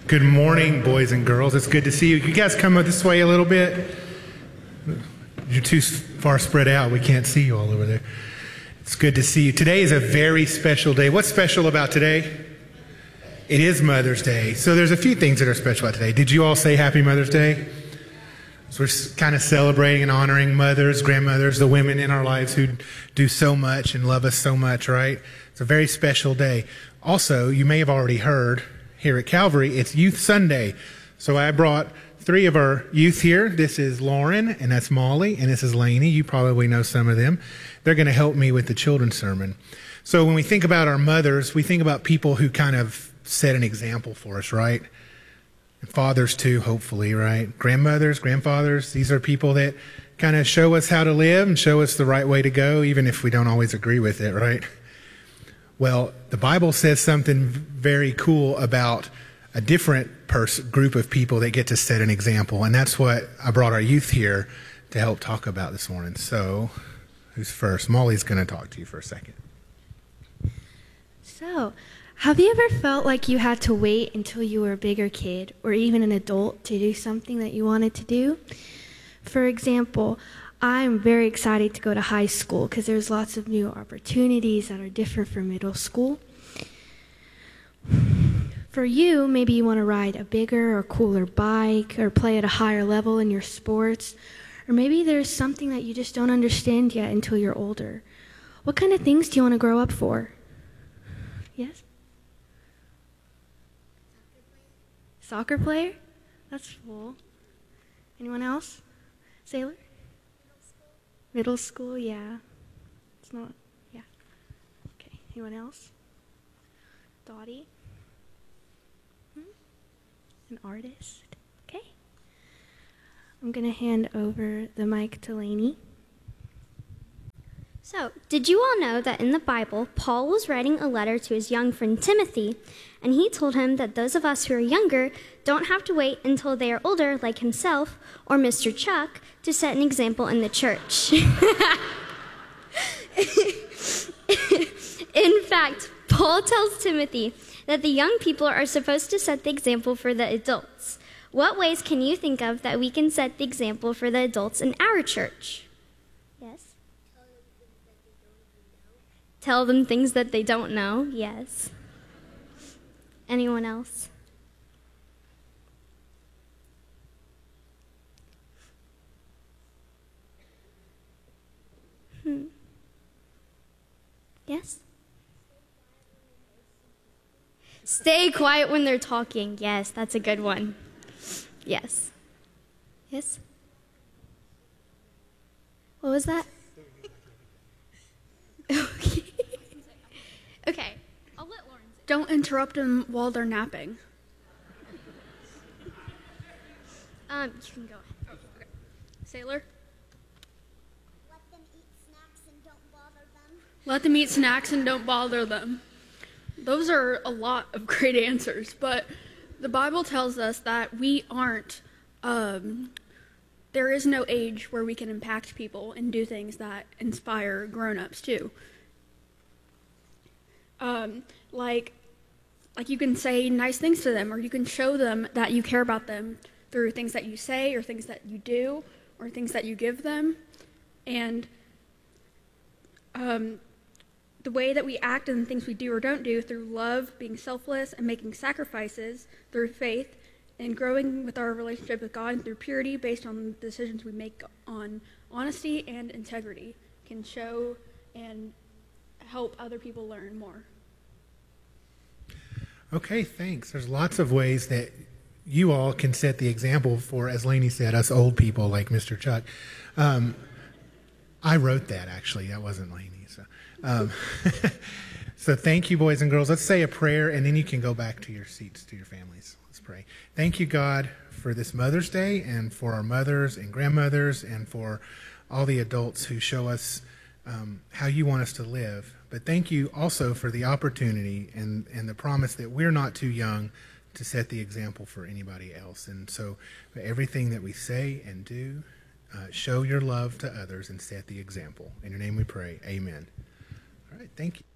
Good morning, boys and girls. It's good to see you. You guys come up this way a little bit. You're too far spread out. We can't see you all over there. It's good to see you. Today is a very special day. What's special about today? It is Mother's Day. So there's a few things that are special about today. Did you all say Happy Mother's Day? So we're kind of celebrating and honoring mothers, grandmothers, the women in our lives who do so much and love us so much, right? It's a very special day. Also, you may have already heard, here at Calvary, it's Youth Sunday. So I brought 3 of our youth here. This is Lauren, and that's Molly, and this is Lainey. You probably know some of them. They're going to help me with the children's sermon. So when we think about our mothers, we think about people who kind of set an example for us, right? And fathers too, hopefully, right? Grandmothers, grandfathers, these are people that kind of show us how to live and show us the right way to go, even if we don't always agree with it, right? Well, the Bible says something very cool about a different group of people that get to set an example, and that's what I brought our youth here to help talk about this morning. So, who's first? Molly's going to talk to you for a second. So, have you ever felt like you had to wait until you were a bigger kid or even an adult to do something that you wanted to do? For example, I'm very excited to go to high school because there's lots of new opportunities that are different from middle school. For you, maybe you want to ride a bigger or cooler bike or play at a higher level in your sports, or maybe there's something that you just don't understand yet until you're older. What kind of things do you want to grow up for? Yes? Soccer player? That's cool. Anyone else? Sailor? Middle school, yeah. It's not, yeah. Okay, anyone else? Dottie? An artist? Okay. I'm going to hand over the mic to Lainey. So, did you all know that in the Bible, Paul was writing a letter to his young friend Timothy, and he told him that those of us who are younger don't have to wait until they are older, like himself or Mr. Chuck, to set an example in the church. In fact, Paul tells Timothy that the young people are supposed to set the example for the adults. What ways can you think of that we can set the example for the adults in our church? Yes? Tell them things that they don't know. Yes. Anyone else? Yes? Stay quiet when they're talking. Yes, that's a good one. Yes. Yes? What was that? Okay. I'll let Lauren say. Don't interrupt them while they're napping. You can go ahead. Oh, okay. Sailor? Let them eat snacks and don't bother them. Let them eat snacks and don't bother them. Those are a lot of great answers, but the Bible tells us that we aren't, there is no age where we can impact people and do things that inspire grown-ups too. Like you can say nice things to them, or you can show them that you care about them through things that you say or things that you do or things that you give them. And the way that we act and the things we do or don't do through love, being selfless, and making sacrifices through faith, and growing with our relationship with God and through purity based on the decisions we make on honesty and integrity can show and help other people learn more. Okay, thanks. There's lots of ways that you all can set the example for, as Lainey said, us old people like Mr. Chuck. I wrote that, actually. That wasn't Lainey. So thank you, boys and girls. Let's say a prayer, and then you can go back to your seats, to your families. Let's pray. Thank you, God, for this Mother's Day and for our mothers and grandmothers and for all the adults who show us how you want us to live. But thank you also for the opportunity and the promise that we're not too young to set the example for anybody else. And so everything that we say and do, show your love to others and set the example. In your name we pray. Amen. All right, thank you.